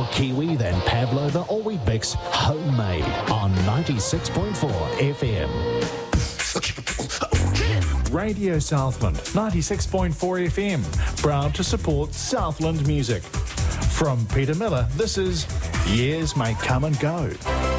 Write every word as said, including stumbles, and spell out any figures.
Kiwi than Pavlova or Weet-Bix, homemade on ninety-six point four F M. Radio Southland, ninety-six point four F M, proud to support Southland music. From Peter Miller, this is Years May Come and Go.